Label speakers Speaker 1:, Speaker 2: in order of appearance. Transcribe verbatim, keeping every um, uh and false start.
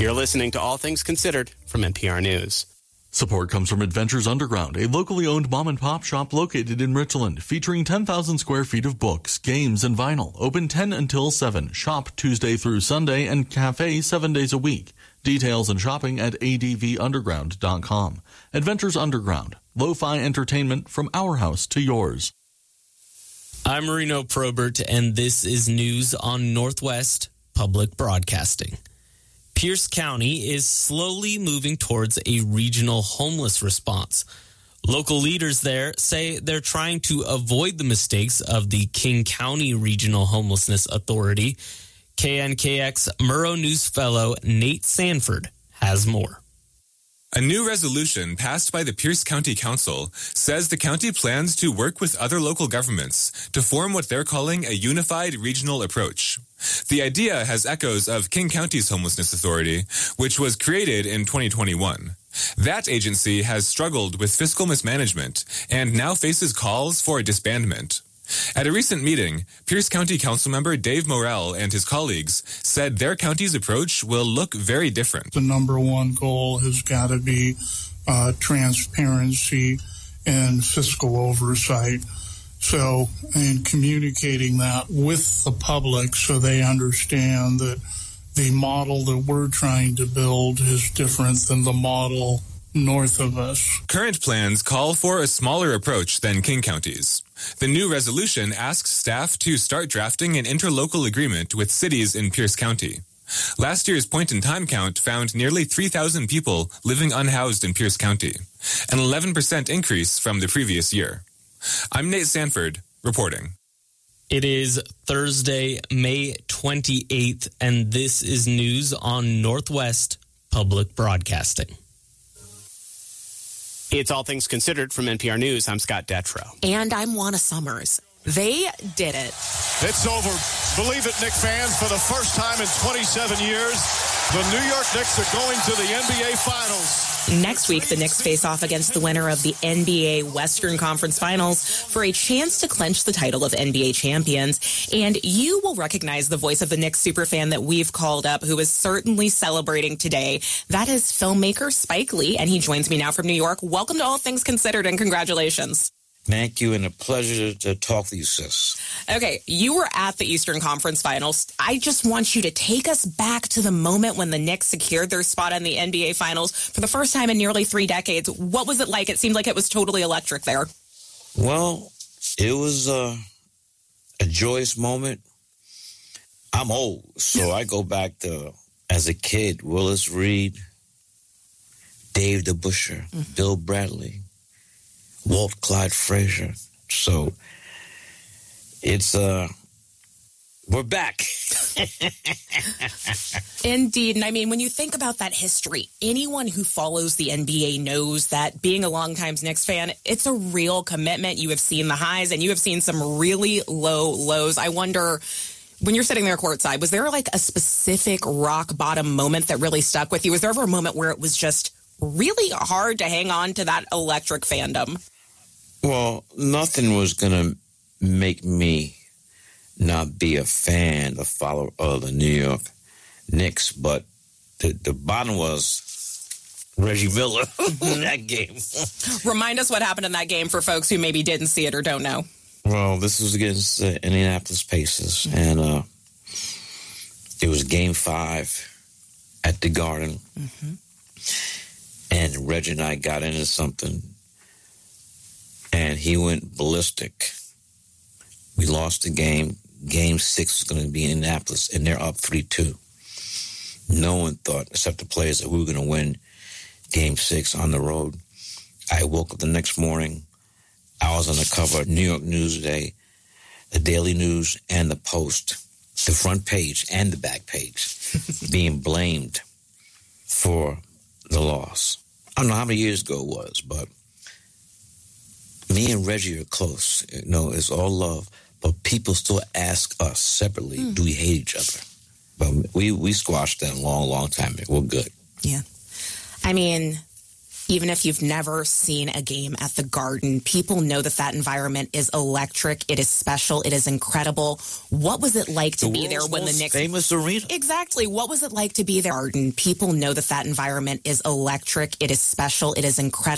Speaker 1: You're listening to All Things Considered from N P R News.
Speaker 2: Support comes from Adventures Underground, a locally owned mom-and-pop shop located in Richland, featuring ten thousand square feet of books, games, and vinyl. Open ten until seven. Shop Tuesday through Sunday and cafe seven days a week. Details and shopping at a d v underground dot com. Adventures Underground, lo-fi entertainment from our house to yours.
Speaker 3: I'm Marino Probert, and this is news on Northwest Public Broadcasting. Pierce County is slowly moving towards a regional homeless response. Local leaders there say they're trying to avoid the mistakes of the King County Regional Homelessness Authority. K N K X Murrow News fellow Nate Sanford has more.
Speaker 4: A new resolution passed by the Pierce County Council says the county plans to work with other local governments to form what they're calling a unified regional approach. The idea has echoes of King County's Homelessness Authority, which was created in twenty twenty-one. That agency has struggled with fiscal mismanagement and now faces calls for a disbandment. At a recent meeting, Pierce County Councilmember Dave Morrell and his colleagues said their county's approach will look very different.
Speaker 5: The number one goal has got to be uh, transparency and fiscal oversight. So, and communicating that with the public so they understand that the model that we're trying to build is different than the model north of us.
Speaker 4: Current plans call for a smaller approach than King County's. The new resolution asks staff to start drafting an interlocal agreement with cities in Pierce County. Last year's point-in-time count found nearly three thousand people living unhoused in Pierce County, an eleven percent increase from the previous year. I'm Nate Sanford, reporting.
Speaker 3: It is Thursday, May twenty-eighth, and this is news on Northwest Public Broadcasting.
Speaker 1: It's All Things Considered from N P R News. I'm Scott Detrow.
Speaker 6: And I'm Juana Summers. They did it.
Speaker 7: It's over. Believe it, Knicks fans, for the first time in twenty-seven years, the New York Knicks are going to the N B A Finals.
Speaker 6: Next week, the Knicks face off against the winner of the N B A Western Conference Finals for a chance to clinch the title of N B A champions. And you will recognize the voice of the Knicks superfan that we've called up, who is certainly celebrating today. That is filmmaker Spike Lee, and he joins me now from New York. Welcome to All Things Considered, and congratulations.
Speaker 8: Thank you, and a pleasure to talk to you, sis.
Speaker 6: Okay, you were at the Eastern Conference Finals. I just want you to take us back to the moment when the Knicks secured their spot in the N B A Finals for the first time in nearly three decades. What was it like? It seemed like it was totally electric there.
Speaker 8: Well, it was uh, a joyous moment. I'm old, so I go back to, as a kid, Willis Reed, Dave DeBusschere, mm-hmm. Bill Bradley, Walt Clyde Frazier. So it's, uh, we're back.
Speaker 6: Indeed. And I mean, when you think about that history, anyone who follows the N B A knows that being a longtime Knicks fan, it's a real commitment. You have seen the highs and you have seen some really low lows. I wonder, when you're sitting there courtside, was there like a specific rock bottom moment that really stuck with you? Was there ever a moment where it was just really hard to hang on to that electric fandom?
Speaker 8: Well, nothing was going to make me not be a fan, a follower of the New York Knicks, but the, the bottom was Reggie Miller in that game.
Speaker 6: Remind us what happened in that game for folks who maybe didn't see it or don't know.
Speaker 8: Well, this was against the Indianapolis Pacers, mm-hmm. and uh, it was game five at the Garden, mm-hmm. and Reggie and I got into something, and he went ballistic. We lost the game. Game six was going to be in Indianapolis, and they're up three two. No one thought, except the players, that we were going to win game six on the road. I woke up the next morning. I was on the cover of New York Newsday, the Daily News, and the Post, the front page and the back page, being blamed for the loss. I don't know how many years ago it was, but me and Reggie are close. You know, it's all love. But people still ask us separately, mm. do we hate each other? But we, we squashed that a long, long time ago. We're good.
Speaker 6: Yeah. I mean, Even if you've never seen a game at the Garden, people know that that environment is electric. It is special. It is incredible. What was it like to
Speaker 8: The
Speaker 6: be there
Speaker 8: world's
Speaker 6: when the
Speaker 8: most
Speaker 6: Knicks...
Speaker 8: famous arena.
Speaker 6: Exactly. What was it like to be there, Garden? People know that that environment is electric. It is special. It is incredible.